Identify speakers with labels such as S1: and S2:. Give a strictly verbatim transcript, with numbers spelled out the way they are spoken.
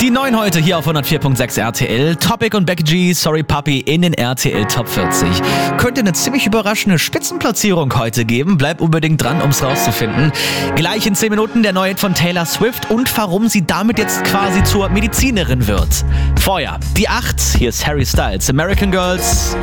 S1: Die neuen heute hier auf hundertvier Komma sechs R T L. Topic und Becky G, Sorry Puppy in den R T L Top vierzig. Könnte eine ziemlich überraschende Spitzenplatzierung heute geben. Bleib unbedingt dran, um's rauszufinden. Gleich in zehn Minuten der neue Hit von Taylor Swift und warum sie damit jetzt quasi zur Medizinerin wird. Vorher die acht, hier ist Harry Styles, American Girls.